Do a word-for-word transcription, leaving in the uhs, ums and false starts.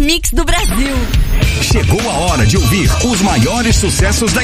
mix do Brasil. Chegou a hora de ouvir os maiores sucessos da